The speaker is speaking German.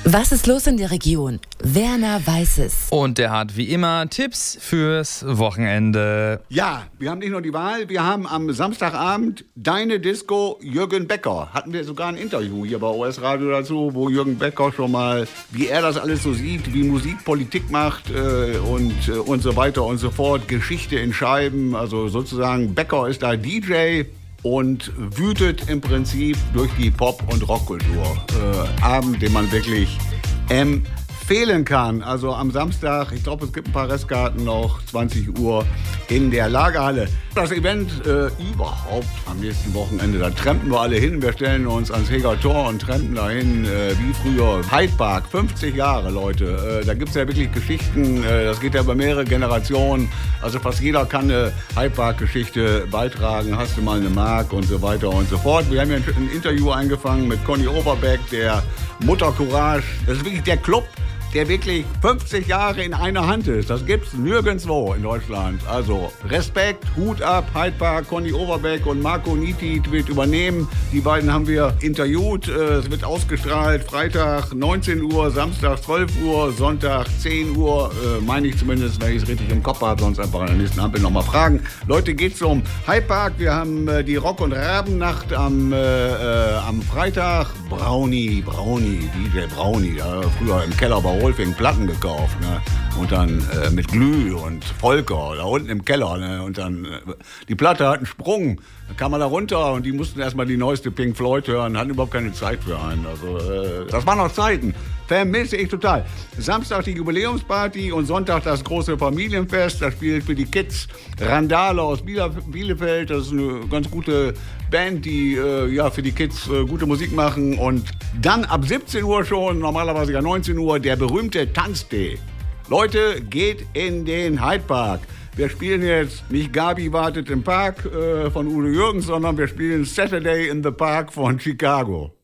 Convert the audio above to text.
Was ist los in der Region? Werner weiß es. Und der hat wie immer Tipps fürs Wochenende. Ja, wir haben nicht nur die Wahl, wir haben am Samstagabend Deine Disco Jürgen Becker. Hatten wir sogar ein Interview hier bei OS Radio dazu, wo Jürgen Becker schon mal, wie er das alles so sieht, wie Musik Politik macht und so weiter und so fort. Geschichte in Scheiben, also sozusagen Becker ist da DJ und wütet im Prinzip durch die Pop- und Rockkultur. Abend, den man wirklich empfehlen kann. Also am Samstag, ich glaube, es gibt ein paar Restkarten noch, 20 Uhr in der Lagerhalle. Das Event überhaupt am nächsten Wochenende, da trampen wir alle hin. Wir stellen uns ans Heger Tor und trampen dahin wie früher. Hyde Park, 50 Jahre, Leute. Da gibt es ja wirklich Geschichten, das geht ja über mehrere Generationen. Also fast jeder kann eine Hyde Park-Geschichte beitragen. Hast du mal eine Mark und so weiter und so fort. Wir haben ja ein Interview eingefangen mit Conny Overbeck, der Mutter Courage. Das ist wirklich der Club, der wirklich 50 Jahre in einer Hand ist. Das gibt's nirgendwo in Deutschland. Also Respekt, Hut ab, Hyde Park, Conny Overbeck und Marco Nitti wird übernehmen. Die beiden haben wir interviewt. Es wird ausgestrahlt Freitag 19 Uhr, Samstag 12 Uhr, Sonntag 10 Uhr. Meine ich zumindest, wenn ich es richtig im Kopf habe. Sonst einfach an der nächsten Ampel nochmal fragen. Leute, geht's um Hyde Park. Wir haben die Rock- und Rabennacht am Freitag. Brownie, DJ Brownie. Ja, früher im Keller bei Wolfing Platten gekauft, ne? Und dann mit Glüh und Volker da unten im Keller, ne? Und dann die Platte hat einen Sprung, dann kam man da runter und die mussten erstmal die neueste Pink Floyd hören, hatten überhaupt keine Zeit für einen. Also das waren noch Zeiten. Vermisse ich total. Samstag die Jubiläumsparty und Sonntag das große Familienfest. Da spielt für die Kids Randale aus Bielefeld. Das ist eine ganz gute Band, die für die Kids gute Musik machen. Und dann ab 17 Uhr schon, normalerweise ja 19 Uhr, der berühmte Tanztee. Leute, geht in den Hyde Park. Wir spielen jetzt nicht Gabi wartet im Park von Udo Jürgens, sondern wir spielen Saturday in the Park von Chicago.